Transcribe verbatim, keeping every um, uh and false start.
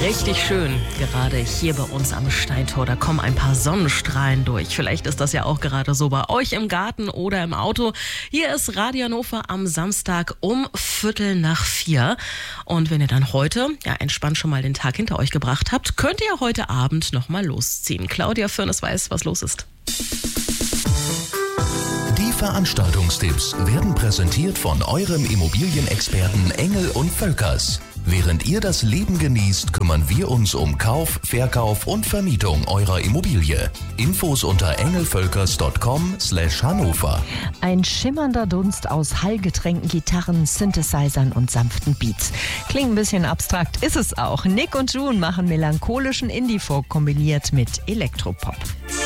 Richtig schön, gerade hier bei uns am Steintor, da kommen ein paar Sonnenstrahlen durch. Vielleicht ist das ja auch gerade so bei euch im Garten oder im Auto. Hier ist Radio Hannover am Samstag um Viertel nach vier. Und wenn ihr dann heute ja entspannt schon mal den Tag hinter euch gebracht habt, könnt ihr heute Abend nochmal losziehen. Claudia Firnes weiß, was los ist. Die Veranstaltungstipps werden präsentiert von eurem Immobilienexperten Engel und Völkers. Während ihr das Leben genießt, kümmern wir uns um Kauf, Verkauf und Vermietung eurer Immobilie. Infos unter engelvölkers punkt com slash Hannover. Ein schimmernder Dunst aus hallgetränkten Gitarren, Synthesizern und sanften Beats. Klingt ein bisschen abstrakt, ist es auch. Nick und June machen melancholischen Indie-Folk kombiniert mit Elektropop.